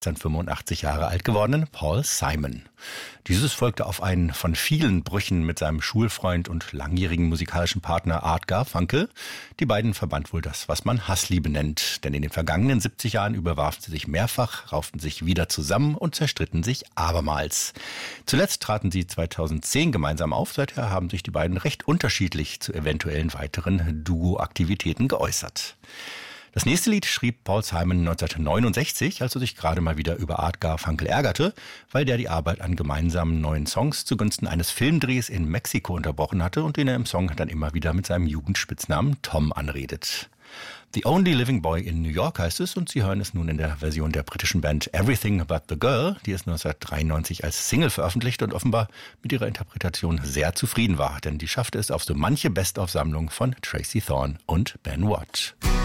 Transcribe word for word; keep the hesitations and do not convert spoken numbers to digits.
dann fünfundachtzig Jahre alt gewordenen Paul Simon. Dieses folgte auf einen von vielen Brüchen mit seinem Schulfreund und langjährigen musikalischen Partner Art Garfunkel. Die beiden verband wohl das, was man Hassliebe nennt, denn in den vergangenen siebzig Jahren überwarfen sie sich mehrfach, rauften sich wieder zusammen und zerstritten sich abermals. Zuletzt traten sie zweitausendzehn gemeinsam auf, seither haben sich die beiden recht unterschiedlich zu eventuellen weiteren Duo-Aktivitäten geäußert. Das nächste Lied schrieb Paul Simon neunzehnhundertneunundsechzig, als er sich gerade mal wieder über Art Garfunkel ärgerte, weil der die Arbeit an gemeinsamen neuen Songs zugunsten eines Filmdrehs in Mexiko unterbrochen hatte und den er im Song dann immer wieder mit seinem Jugendspitznamen Tom anredet. The Only Living Boy in New York heißt es und Sie hören es nun in der Version der britischen Band Everything But the Girl, die es neunzehnhundertdreiundneunzig als Single veröffentlicht und offenbar mit ihrer Interpretation sehr zufrieden war, denn die schaffte es auf so manche Best-of-Sammlung von Tracy Thorn und Ben Watt.